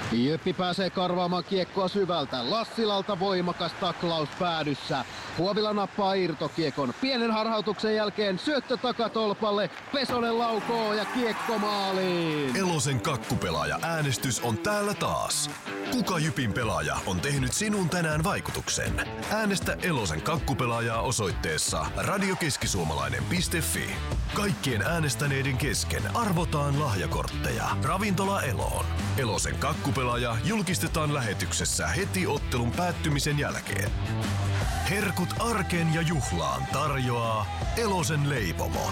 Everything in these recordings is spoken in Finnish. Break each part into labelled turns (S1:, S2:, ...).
S1: Jyppi pääsee karvaamaan kiekkoa syvältä. Lassilalta voimakas taklaus päädyssä. Huovila nappaa irtokiekon. Pienen harhautuksen jälkeen syöttö takatolpalle. Pesonen laukoo ja kiekko maaliin.
S2: Elosen kakkupelaaja äänestys on täällä taas. Kuka Jypin pelaaja on tehnyt sinun tänään vaikutuksen? Äänestä Elosen kakkupelaajaa osoitteessa radiokeskisuomalainen.fi. Kaikkien äänestäneiden kesken arvotaan lahjakortteja. Ravintola Eloon. Elosen kakkupelaaja julkistetaan lähetyksessä heti ottelun päättymisen jälkeen. Herkut arkeen ja juhlaan tarjoaa Elosen leipomo.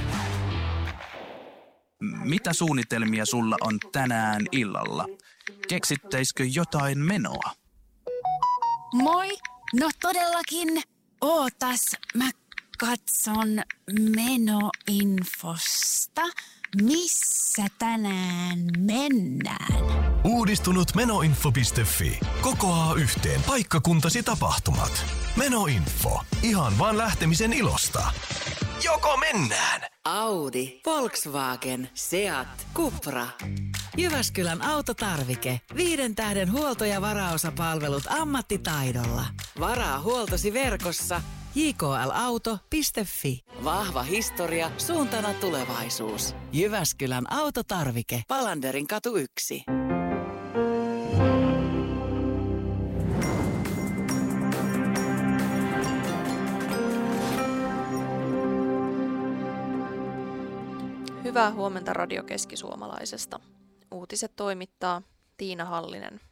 S3: Mitä suunnitelmia sulla on tänään illalla? Keksittäisikö jotain menoa?
S4: Moi! No todellakin. Ootas, mä katson menoinfosta. Missä tänään mennään?
S2: Uudistunut menoinfo.fi kokoaa yhteen paikkakuntasi tapahtumat. Menoinfo. Ihan vaan lähtemisen ilosta. Joko mennään?
S5: Audi, Volkswagen, Seat, Cupra. Jyväskylän autotarvike. 5 tähden huolto- ja varaosapalvelut ammattitaidolla. Varaa huoltosi verkossa. jklauto.fi. Vahva historia, suuntana tulevaisuus. Jyväskylän autotarvike. Palanderin katu 1.
S6: Hyvää huomenta Radio Keski-Suomalaisesta. Uutiset toimittaa Tiina Hallinen.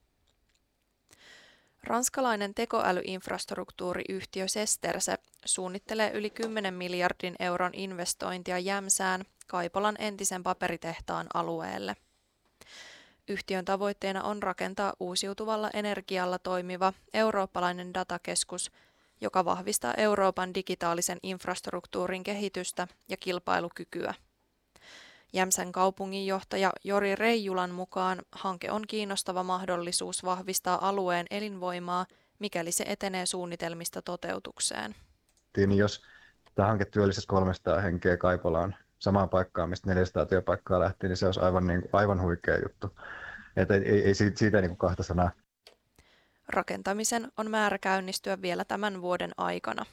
S6: Ranskalainen tekoälyinfrastruktuuriyhtiö Sesterse suunnittelee yli 10 miljardin euron investointia Jämsään Kaipolan entisen paperitehtaan alueelle. Yhtiön tavoitteena on rakentaa uusiutuvalla energialla toimiva eurooppalainen datakeskus, joka vahvistaa Euroopan digitaalisen infrastruktuurin kehitystä ja kilpailukykyä. Jämsän kaupunginjohtaja Jori Reijulan mukaan hanke on kiinnostava mahdollisuus vahvistaa alueen elinvoimaa, mikäli se etenee suunnitelmista toteutukseen.
S7: Niin jos tämä hanke työllistäisi 300 henkeä Kaipolaan samaan paikkaan, mistä 400 työpaikkaa lähti, niin se olisi aivan huikea juttu. Että ei siitä kahta sanaa.
S6: Rakentamisen on määrä käynnistyä vielä tämän vuoden aikana.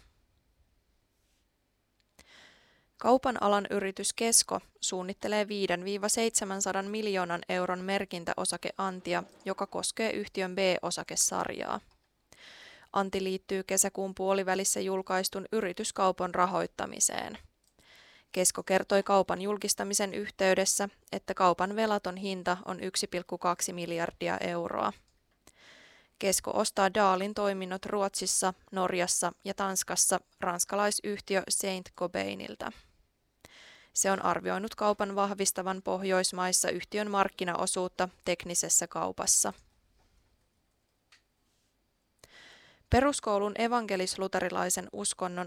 S6: Kaupan alan yritys Kesko suunnittelee 5-700 miljoonan euron merkintäosakeantia, joka koskee yhtiön B-osakesarjaa. Anti liittyy kesäkuun puolivälissä julkaistun yrityskaupan rahoittamiseen. Kesko kertoi kaupan julkistamisen yhteydessä, että kaupan velaton hinta on 1,2 miljardia euroa. Kesko ostaa Daalin toiminnot Ruotsissa, Norjassa ja Tanskassa ranskalaisyhtiö Saint-Gobainilta. Se on arvioinut kaupan vahvistavan Pohjoismaissa yhtiön markkinaosuutta teknisessä kaupassa. Peruskoulun evankelis-luterilaisen uskonnon